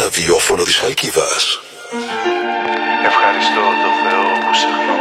ραδιόφωνο της Χαλκίδας. Ευχαριστώ το Θεό που σε γνώρισα.